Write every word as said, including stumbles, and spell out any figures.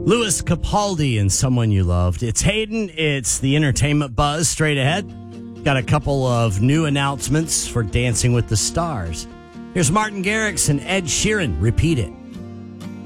Louis Capaldi and Someone You Loved. It's Hayden. It's the entertainment buzz straight ahead. Got a couple of new announcements for Dancing with the Stars. Here's Martin Garrix and Ed Sheeran. Repeat It.